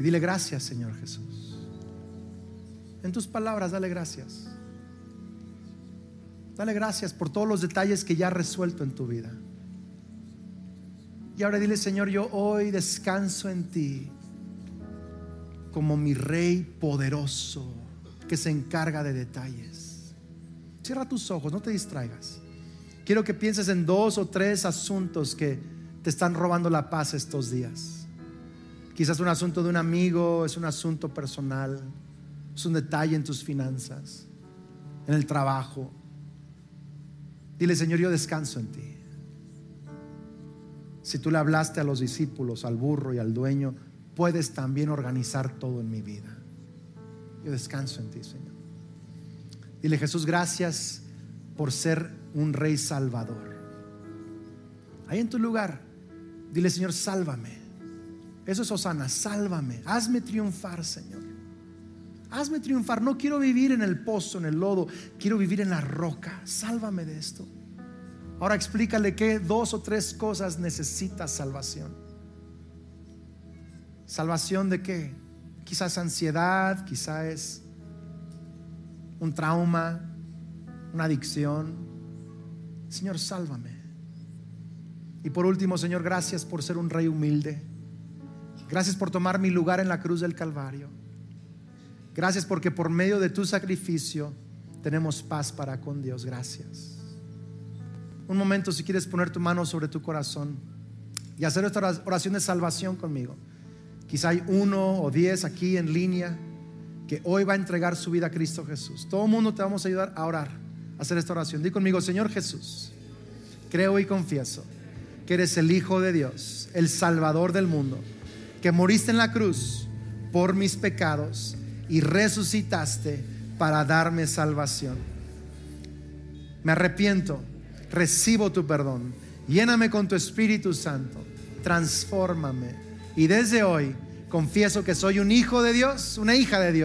Y dile gracias, Señor Jesús. En tus palabras, dale gracias. Dale gracias por todos los detalles que ya has resuelto en tu vida. Y ahora dile: Señor, yo hoy descanso en ti como mi Rey poderoso que se encarga de detalles. Cierra tus ojos, no te distraigas. Quiero que pienses en 2 o 3 asuntos que te están robando la paz estos días. Quizás un asunto de un amigo, es un asunto personal, es un detalle en tus finanzas, en el trabajo. Dile: Señor, yo descanso en ti. Si tú le hablaste a los discípulos, al burro y al dueño, puedes también organizar todo en mi vida. Yo descanso en ti, Señor. Dile: Jesús, gracias por ser un Rey Salvador. Ahí en tu lugar, dile: Señor, sálvame. Eso es hosana, sálvame. Hazme triunfar, Señor. Hazme triunfar. No quiero vivir en el pozo, en el lodo. Quiero vivir en la roca. Sálvame de esto. Ahora explícale que 2 o 3 cosas necesitas salvación. ¿Salvación de qué? Quizás ansiedad, quizás es un trauma, una adicción. Señor, sálvame. Y por último, Señor, gracias por ser un Rey humilde. Gracias por tomar mi lugar en la cruz del Calvario. Gracias porque por medio de tu sacrificio tenemos paz para con Dios. Gracias. Un momento, si quieres poner tu mano sobre tu corazón y hacer esta oración de salvación conmigo. Quizá hay 1 o 10 aquí en línea que hoy va a entregar su vida a Cristo Jesús. Todo el mundo te vamos a ayudar a orar, a hacer esta oración. Di conmigo: Señor Jesús, creo y confieso que eres el Hijo de Dios, el Salvador del mundo, que moriste en la cruz por mis pecados y resucitaste para darme salvación. Me arrepiento, recibo tu perdón, lléname con tu Espíritu Santo, transfórmame, y desde hoy confieso que soy un hijo de Dios, una hija de Dios.